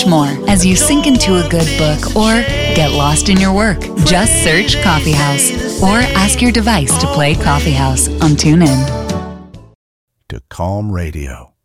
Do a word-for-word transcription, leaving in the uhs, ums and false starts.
more as you sink into a good book or get lost in your work. Just search Coffee House or ask your device to play Coffee House on TuneIn. To Calm Radio.